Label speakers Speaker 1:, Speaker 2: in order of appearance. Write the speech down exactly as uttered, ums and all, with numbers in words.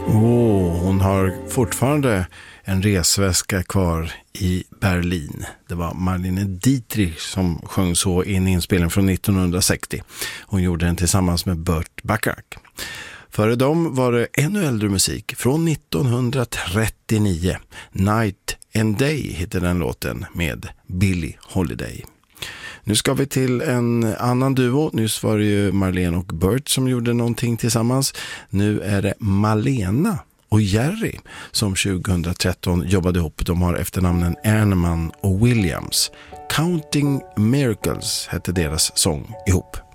Speaker 1: Oh, hon har fortfarande en resväska kvar i Berlin. Det var Marlene Dietrich som sjöng så i en inspelning från nittonhundrasextio. Hon gjorde den tillsammans med Burt Bacharach. Före dem var det ännu äldre musik från nittonhundratrettionio. Night and Day heter den låten med Billie Holiday. Nu ska vi till en annan duo. Nyss var det ju Marlene och Burt som gjorde någonting tillsammans. Nu är det Malena och Jerry som tjugohundratretton jobbade ihop. De har efternamnen Erneman och Williams. Counting Miracles hette deras sång ihop.